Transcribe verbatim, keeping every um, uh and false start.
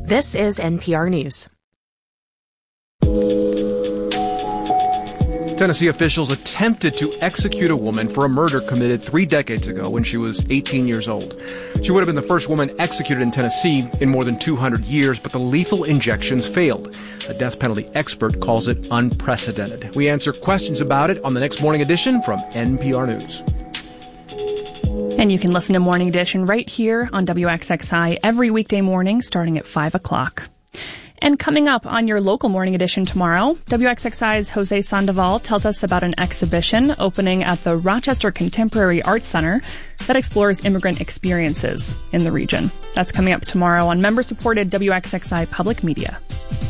This is N P R News. Tennessee officials attempted to execute a woman for a murder committed three decades ago when she was eighteen years old. She would have been the first woman executed in Tennessee in more than two hundred years, but the lethal injections failed. A death penalty expert calls it unprecedented. We answer questions about it on the next Morning Edition from N P R News. And you can listen to Morning Edition right here on W X X I every weekday morning starting at five o'clock. And coming up on your local Morning Edition tomorrow, W X X I's Jose Sandoval tells us about an exhibition opening at the Rochester Contemporary Arts Center that explores immigrant experiences in the region. That's coming up tomorrow on member-supported W X X I Public Media.